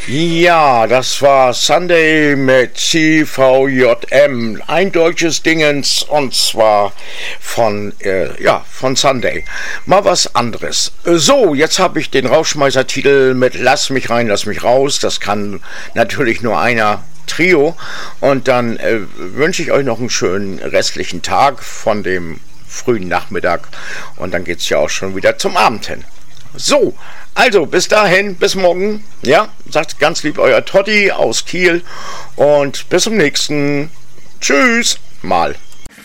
Ja, das war Sunday mit CVJM, ein deutsches Dingens, und zwar von Sunday. Mal was anderes. So, jetzt habe ich den Rausschmeißer-Titel mit Lass mich rein, lass mich raus. Das kann natürlich nur einer. Trio. Und dann wünsche ich euch noch einen schönen restlichen Tag von dem frühen Nachmittag. Und dann geht es ja auch schon wieder zum Abend hin. So, also bis dahin, bis morgen. Ja, sagt ganz lieb euer Totti aus Kiel. Und bis zum nächsten. Tschüss. Mal.